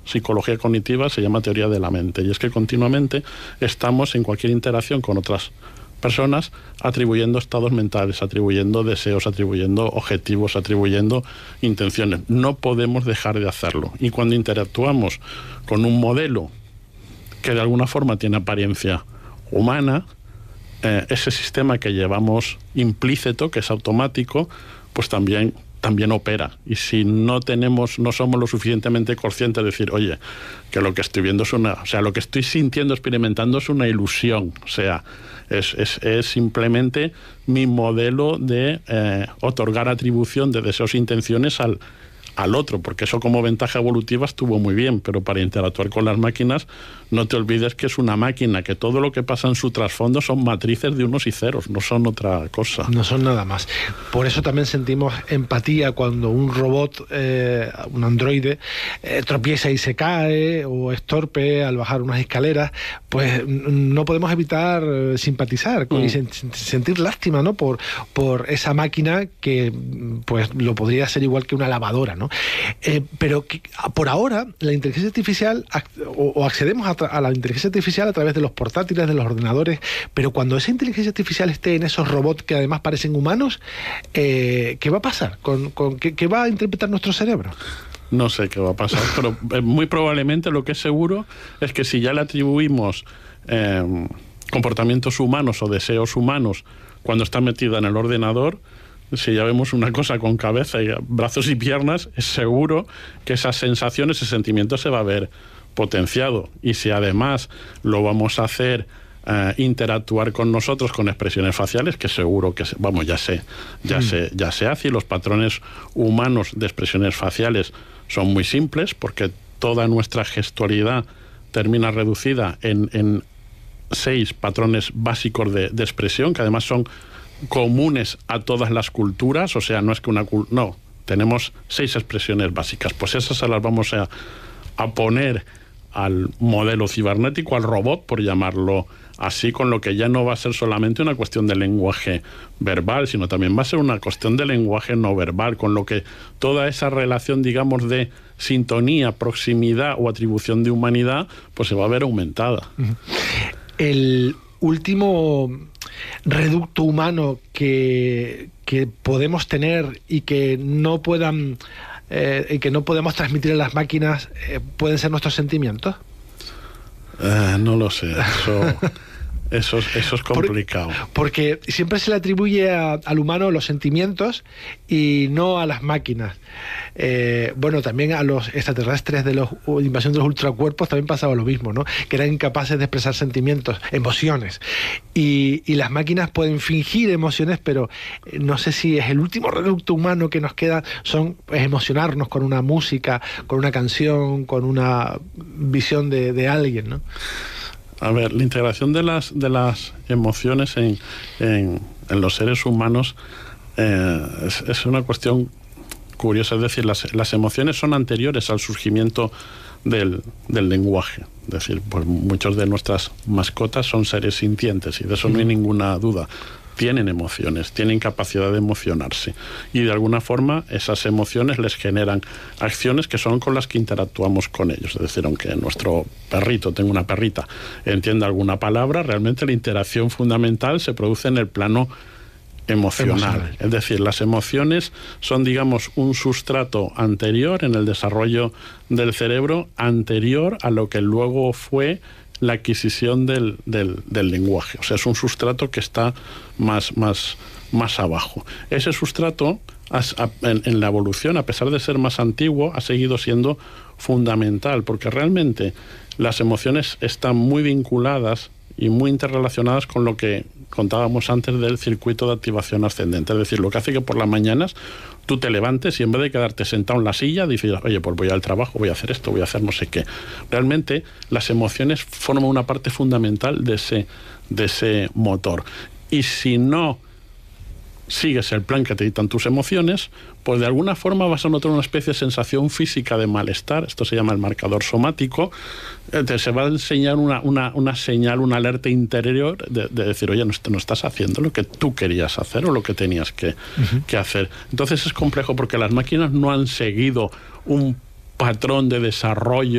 psicología cognitiva se llama teoría de la mente, y es que continuamente estamos en cualquier interacción con otras personas atribuyendo estados mentales, atribuyendo deseos, atribuyendo objetivos, atribuyendo intenciones. No podemos dejar de hacerlo. Y cuando interactuamos con un modelo que de alguna forma tiene apariencia humana, ese sistema que llevamos implícito, que es automático, pues también opera. Y si no somos lo suficientemente conscientes de decir, oye, que lo que estoy viendo lo que estoy sintiendo, experimentando es una ilusión, o sea, es simplemente mi modelo de otorgar atribución de deseos e intenciones al otro, porque eso como ventaja evolutiva estuvo muy bien, pero para interactuar con las máquinas no te olvides que es una máquina, que todo lo que pasa en su trasfondo son matrices de unos y ceros, no son otra cosa. No son nada más. Por eso también sentimos empatía cuando un robot, un androide, tropieza y se cae, o es torpe al bajar unas escaleras, pues no podemos evitar simpatizar y sentir lástima, ¿no? por esa máquina que pues lo podría ser igual que una lavadora, ¿no? Pero que, por ahora la inteligencia artificial, o accedemos a la inteligencia artificial a través de los portátiles, de los ordenadores, pero cuando esa inteligencia artificial esté en esos robots que además parecen humanos, ¿qué va a pasar? ¿Qué va a interpretar nuestro cerebro? No sé qué va a pasar, pero muy probablemente lo que es seguro es que si ya le atribuimos comportamientos humanos o deseos humanos cuando está metida en el ordenador, si ya vemos una cosa con cabeza y brazos y piernas, es seguro que esas sensaciones, ese sentimiento se va a ver potenciado. Y si además lo vamos a hacer interactuar con nosotros con expresiones faciales, que seguro que ya se hace, y los patrones humanos de expresiones faciales son muy simples, porque toda nuestra gestualidad termina reducida en 6 patrones básicos de expresión, que además son comunes a todas las culturas, o sea, no es que tenemos 6 expresiones básicas, pues esas se las vamos a poner al modelo cibernético, al robot, por llamarlo así, con lo que ya no va a ser solamente una cuestión de lenguaje verbal, sino también va a ser una cuestión de lenguaje no verbal, con lo que toda esa relación, digamos, de sintonía, proximidad o atribución de humanidad, pues se va a ver aumentada. El último reducto humano que podemos tener y que no podemos transmitir a las máquinas, ¿pueden ser nuestros sentimientos? No lo sé, eso es complicado. Porque siempre se le atribuye al humano los sentimientos y no a las máquinas. Bueno, también a los extraterrestres de la invasión de los ultracuerpos también pasaba lo mismo, ¿no? Que eran incapaces de expresar sentimientos, emociones. Y las máquinas pueden fingir emociones, pero no sé si es el último reducto humano que nos queda, es emocionarnos con una música, con una canción, con una visión de alguien, ¿no? A ver, la integración de las emociones en los seres humanos es una cuestión curiosa. Es decir, las emociones son anteriores al surgimiento del lenguaje. Es decir, pues muchos de nuestras mascotas son seres sintientes y de eso no hay ninguna duda. Tienen emociones, tienen capacidad de emocionarse, y de alguna forma esas emociones les generan acciones que son con las que interactuamos con ellos. Es decir, aunque nuestro perrito, tengo una perrita, entienda alguna palabra, realmente la interacción fundamental se produce en el plano emocional. Es decir, las emociones son, digamos, un sustrato anterior en el desarrollo del cerebro, anterior a lo que luego fue la adquisición del lenguaje. O sea, es un sustrato que está más abajo. Ese sustrato, en la evolución, a pesar de ser más antiguo, ha seguido siendo fundamental, porque realmente las emociones están muy vinculadas y muy interrelacionadas con lo que contábamos antes del circuito de activación ascendente. Es decir, lo que hace que por las mañanas tú te levantes y en vez de quedarte sentado en la silla, dices, oye, pues voy al trabajo, voy a hacer esto, voy a hacer no sé qué. Realmente las emociones forman una parte fundamental de ese motor. Y si no sigues el plan que te dictan tus emociones, pues de alguna forma vas a notar una especie de sensación física de malestar. Esto se llama el marcador somático. Se va a enseñar una señal, una alerta interior de decir, oye, no estás haciendo lo que tú querías hacer o lo que tenías que hacer. Entonces es complejo porque las máquinas no han seguido un patrón de desarrollo